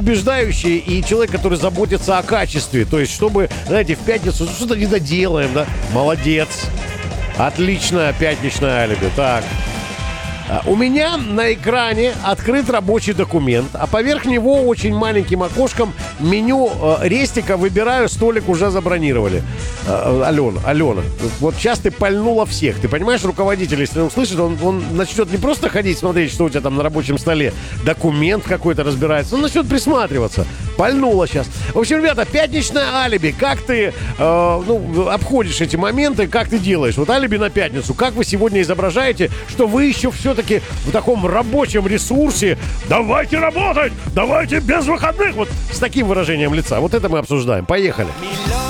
убеждающий и человек, который заботится о качестве. То есть, чтобы, знаете, в пятницу что-то не доделаем, да? Молодец. Отличное пятничное алиби. Так. У меня на экране открыт рабочий документ, а поверх него очень маленьким окошком меню рестика выбираю, столик уже забронировали. Алена, вот сейчас ты пальнула всех. Ты понимаешь, руководитель, если он услышит, он начнет не просто ходить смотреть, что у тебя там на рабочем столе, документ какой-то разбирается, он начнет присматриваться. Пальнула сейчас. В общем, ребята, пятничное алиби. Как ты обходишь эти моменты, как ты делаешь? Вот алиби на пятницу. Как вы сегодня изображаете, что вы еще все-таки в таком рабочем ресурсе? Давайте работать! Давайте без выходных! Вот с таким выражением лица. Вот это мы обсуждаем. Поехали.